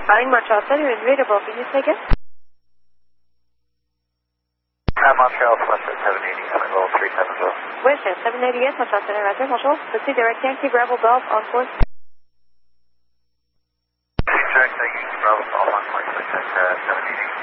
Flying Montreal Center is readable. Can you take it? Montreal Western 780, level 370. Western 780, yes, Montreal Center, Roger. Bonjour. Proceed direct Yankee Bravo Golf on course. Direct Yankee Bravo Golf on course, 780.